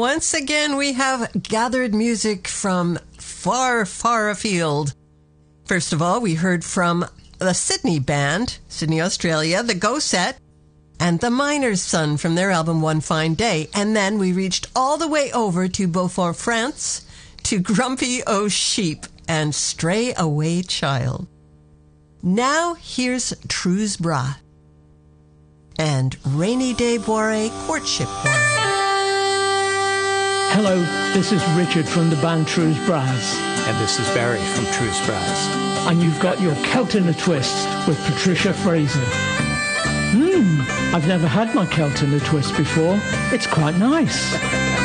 once again we have gathered music from far, far afield. First of all, we heard from the Sydney band, Sydney, Australia, the Go Set, and the Miner's Son from their album One Fine Day. And then we reached all the way over to Beaufort, France, to Grumpy O' Sheep and Stray Away Child. Now here's Trues Bras and Rainy Day Boire Courtship Boire. Hello, this is Richard from the band Trues Bras. And this is Barry from Trues Bras. And you've got your Celt in a Twist with Patricia Fraser. I've never had my Celt in a Twist before. It's quite nice.